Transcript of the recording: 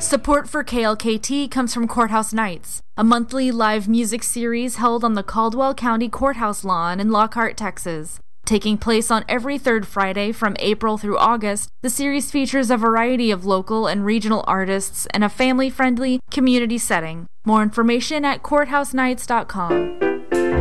Support for KLKT comes from Courthouse Nights, a monthly live music series held on the Caldwell County Courthouse lawn in Lockhart, Texas. Taking place on every third Friday from April through August, the series features a variety of local and regional artists in a family-friendly community setting. More information at courthousenights.com.